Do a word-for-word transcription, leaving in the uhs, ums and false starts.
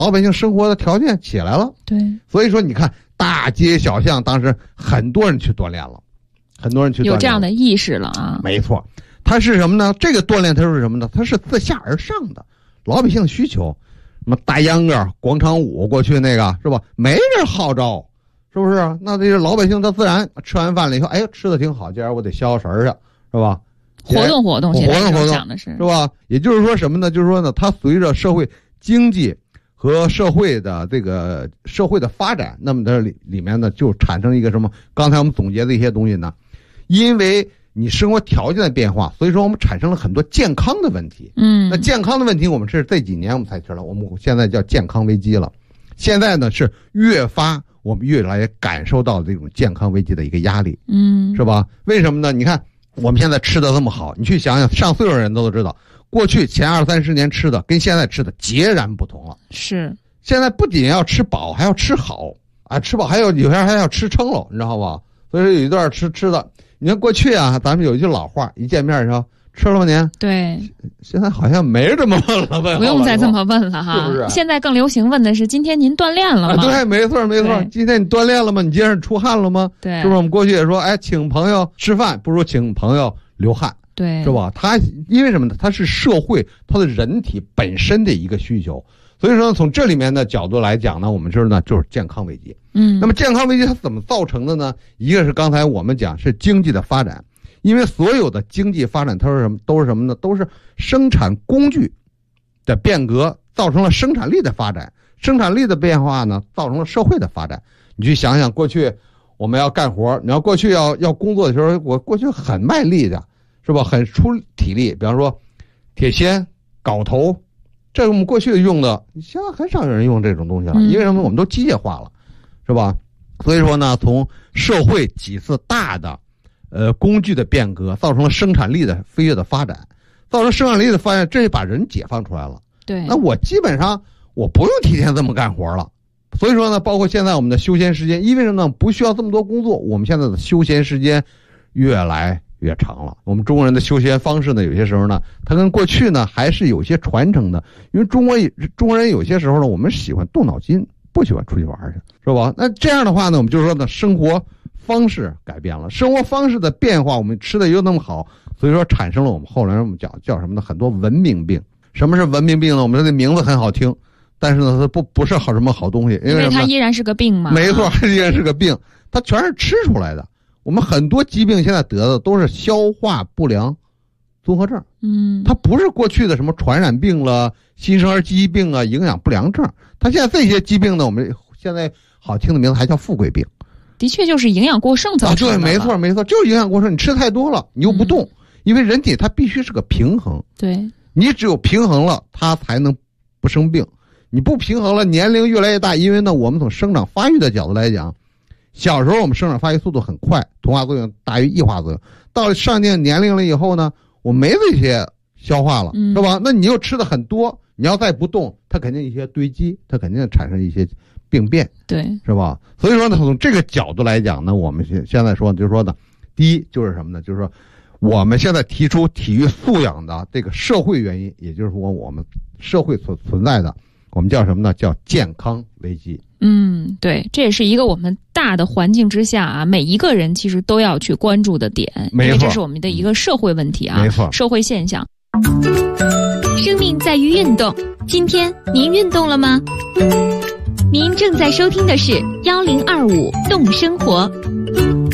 老百姓生活的条件起来了。 对， 所以说你看大街小巷，当时很多人去锻炼了，很多人去锻炼了， 有这样的意识了啊。 没错，它是什么呢？这个锻炼它是什么呢？它是自下而上的，老百姓的需求。什么大秧歌、广场舞，过去那个是吧？没人号召，是不是？那这些老百姓他自然吃完饭了以后，哎，吃的挺好，今儿我得消消食儿去，是吧？ 活动活动， 活动活动讲的是是吧？也就是说什么呢？就是说呢，它随着社会经济和社会的这个社会的发展，那么它里里面呢就产生一个什么？刚才我们总结的一些东西呢，因为你生活条件的变化，所以说我们产生了很多健康的问题。 嗯， 那健康的问题，我们是这几年我们才知道，我们现在叫健康危机了。现在呢是越发我们越来越感受到这种健康危机的一个压力。 嗯， 是吧？为什么呢？你看我们现在吃的这么好，你去想想，上岁数人都知道，过去前二三十年吃的跟现在吃的截然不同了。 是， 现在不仅要吃饱，还要吃好啊！吃饱还有有些人还要吃撑了，你知道吧？所以说有一段吃吃的。你看过去啊，咱们有一句老话，一见面说吃了吗您？ 对， 现在好像没这么问了，问不用再这么问了哈， 是不是？ 现在更流行问的是今天您锻炼了吗？ 啊、对，没错没错。今天你锻炼了吗？你今天出汗了吗？ 对， 是不是？我们过去也说，哎，请朋友吃饭不如请朋友流汗， 对， 是吧？他因为什么呢？他是社会，他的人体本身的一个需求。所以说，从这里面的角度来讲呢，我们知道呢，就是健康危机。 嗯， 那么健康危机它怎么造成的呢？一个是刚才我们讲是经济的发展，因为所有的经济发展它是什么？都是什么呢？都是生产工具的变革造成了生产力的发展，生产力的变化呢，造成了社会的发展。你去想想，过去我们要干活，你要过去要要工作的时候，我过去很卖力的，是吧？很出体力，比方说铁锨、镐头。这是我们过去用的，现在很少有人用这种东西了，因为什么？我们都机械化了，是吧？所以说呢，从社会几次大的，呃，工具的变革，造成了生产力的飞跃的发展，造成生产力的发展，这就把人解放出来了。 对， 那我基本上我不用天天这么干活了。所以说呢，包括现在我们的休闲时间，因为什么呢？不需要这么多工作，我们现在的休闲时间越来越长了。我们中国人的休闲方式呢，有些时候呢，它跟过去呢还是有些传承的。因为中国中国人有些时候呢，我们喜欢动脑筋，不喜欢出去玩去，是吧？那这样的话呢，我们就说呢，生活方式改变了，生活方式的变化，我们吃的又那么好，所以说产生了我们后来我们讲叫什么呢？很多文明病。什么是文明病呢？我们这名字很好听，但是呢，它不不是好什么好东西，因为它依然是个病嘛。 没错，依然是个病，它全是吃出来的。我们很多疾病现在得的都是消化不良综合症， 嗯， 它不是过去的什么传染病了、新生儿疾病啊、营养不良症，它现在这些疾病呢，我们现在好听的名字还叫富贵病。 的确就是营养过剩造成的、 啊。对，没错没错，就是营养过剩，你吃太多了，你又不动，嗯、因为人体它必须是个平衡。 对， 你只有平衡了，它才能不生病。你不平衡了，年龄越来越大，因为呢，我们从生长发育的角度来讲。小时候我们生长发育速度很快，同化作用大于异化作用。到了上定年龄了以后呢，我没这些消化了， 嗯、 是吧？那你又吃的很多，你要再不动，它肯定一些堆积，它肯定产生一些病变， 对， 是吧？所以说呢，从这个角度来讲呢，我们现现在说就是说呢，第一就是什么呢？就是说我们现在提出体育素养的这个社会原因，也就是说我们社会所存在的，我们叫什么呢？叫健康危机。 嗯，对，这也是一个我们大的环境之下啊，每一个人其实都要去关注的点，因为这是我们的一个社会问题啊， 没错， 社会现象。生命在于运动，今天您运动了吗？您正在收听的是幺零二五动生活。